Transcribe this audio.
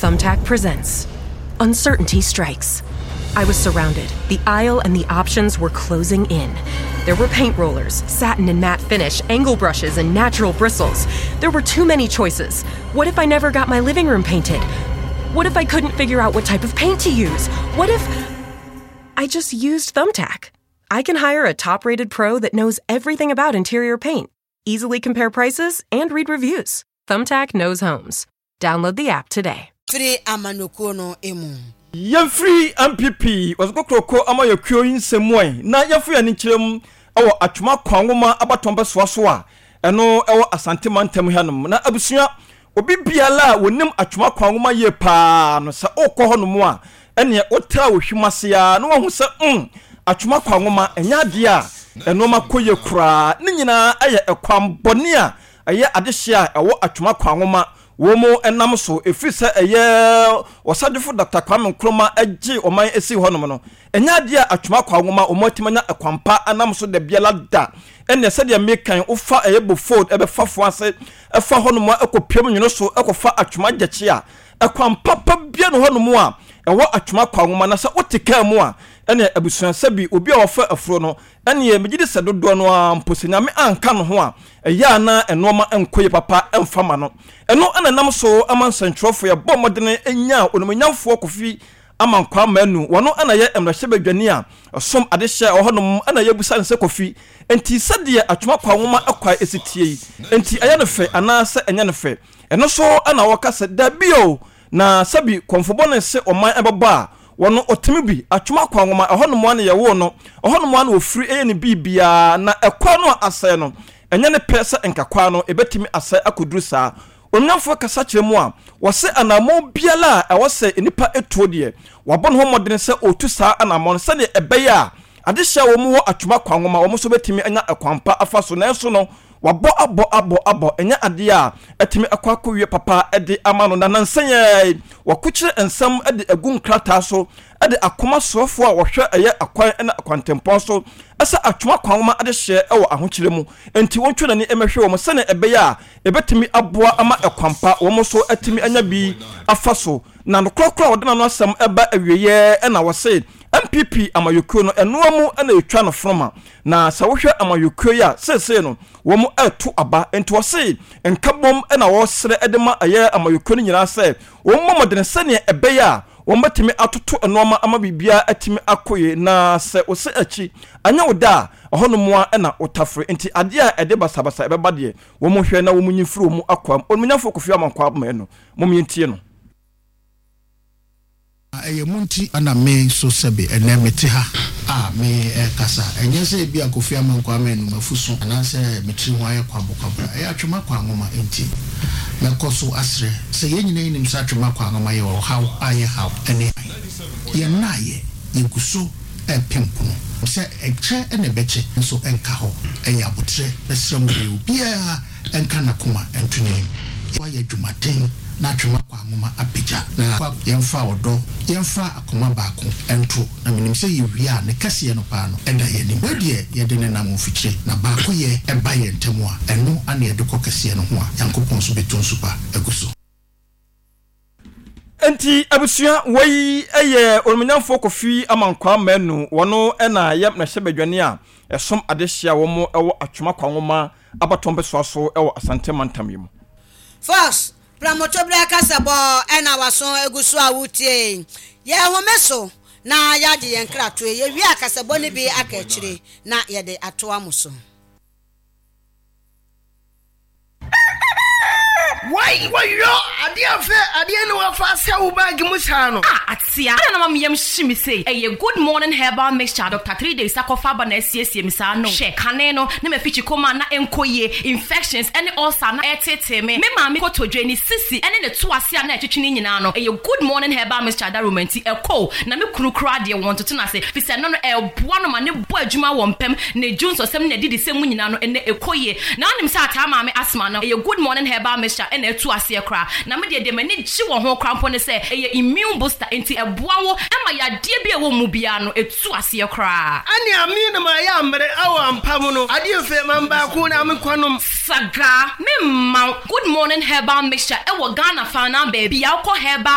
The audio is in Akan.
Thumbtack presents Uncertainty Strikes. I was surrounded. The aisle and the options were closing in. There were paint rollers, satin and matte finish, angle brushes, and natural bristles. There were too many choices. What if I never got my living room painted? What if I couldn't figure out what type of paint to use? What if I just used Thumbtack? I can hire a top-rated pro that knows everything about interior paint, easily compare prices, and read reviews. Thumbtack knows homes. Download the app today. Free Amanokono Emu. Yan free MPP was go kroko ama yokuo insemwe na yan free ani kirem ewo atwuma kwanwoma abatomba soasoa eno ewo asante mantem hanom na abusua obi biala wonim atwuma kwanwoma ye pa no se okọ honom a ene otra wohwimase ya no ho se atwuma kwanwoma enya de a eno makoye kura ne nyina aye ekwambone a aye adehia ewo atwuma kwanwoma womo enam so efisa eye wasadefo Dr. Kwame Nkrumah agi oman esi honom no enya dia atwuma kwanwoma omotimanya ekwampa anam so de biala da enne se de mekan ufa eye bofod ebefafo ase efa honom ekopiem nyono so ekofa atwuma gyache a ekwampa pa bia no honom a ewo atwuma kwanwoma na se otika mu a ene abusuan sabi obi a wofa afuro no ene ye megide se dodo no amposenya me anka no ho a eya na enoma enkoye papa emfama no eno ana nam so amansantrofo ya bomodene enya onomanyamfo kofi amankwa manu wono ana ye emrahye badwani a som adehye ohonom ana ye busa nse kofi enti sade atwuma kwanwoma akwa esitie enti aya no fe ana se enya no fe eno so ana wokasa dabio na sabi konfobone se oman ebaba wono otimibi atwuma kwanwoma ohonom ane ye wo no ohonom ane ofiri eye ne bibia na ekwa no asɛ no enya ne pesa enkakwa no ebetimi asɛ akoduru saa onyamfo kasa kyeremu a wose anamo biala a wose enipa etuo de wabon ho modene sɛ otu saa anamo sɛ ne ebeya adehya wo mu ho atwuma kwanwoma wo so betimi enya ekwampa afa so na enso no wabo abo enya ade a etimi akwakowie papa ede amano na nansanye wakukyire ensam ede agun krata so ede akoma sofo a wohwe eye akwan na akwantempon so asa atwuma kwanwoma ade hye ewo ahokyire mu enti wontwe nani emehwe wo sene ebeya ebetimi aboa ama ekwampa wo so etimi anya bi afa so na nokrokro wode na no asem eba awieye na wose MPP amayokuo no enoamu na etwa no froma na sa wohwe amayokuo ya sese no wo mu eto aba enti wose enkabom na wo sere edema aye amayokuo no nyina se wo momodene sene ebeya wo matimi atoto enoama ama bibia atimi akoye na se ose achi anya woda ohonomoa na otafre enti ade a ede basabasa ebeba de wo mu hwe na wo mu nyifuru mu akwam omunyafo kofi amankwa ma no mo mientie no munti ana me so sebe enemete ha me kasa enye se bia Kofi Amankwa menu mafuso ana se metri ho aye kwabokabra atwuma kwanwoma enti mekoso asre se yenyina nim sa atwuma kwanwoma ye wo haw aye haw ene ye naye yeguso pempono se eche ene beche so enka ho enya botre besrem bia enka nakoma entune wa ye dwumaden na atwuma kwanwoma apija na yemfa odo yemfa akoma baako ento na minim se yewia ne kase no pa no enda ye nim wadie ye de ne nam ofikire na baako ye eba ye ntemu a eno ane ye de kokase no ho a yankopon so beton super eguso enti abusua wei eye onunyamfo Kofi Amankwa manu wono na yem na hye badwane a esom adehia wo mo ewo atwuma kwanwoma abatombe soaso ewo asante mantam yemu First Pramotobra kasabo ena wason egusu awutie ye homeso na yaje yen krato ye wi akasabo ne bi akachire na ye de atoa muso Why yo adia no afa se wo bag mu sa no atia na mam yam shimi say good morning herbal mixture Dr. 3 days akofa ba na siesie mi sa no she kane no ne mafichi koma na enkoye infections any ulcer na etete me maami ko todwani sisi ene ne to ase na etwetwe nyina no good morning herbal mixture da romanti eko na me kunukura de won to na se fisa no boa no ma ne bo adwuma wo mpem na junso sem na didi sem nyina no ene ekoye na onim sa ata maami asma no good morning herbal mixture ene etu ase kra na me de mani ji wo ho krampo ne se immune booster enti eboa wo ema ya de bia wo mu bia no etu ase kra ani ami na ma ya mre awa mpam no ade fe mamba ko na me kwanom saga me ma good morning herbal mixture e wo Ghana fa na baby ya ko herbal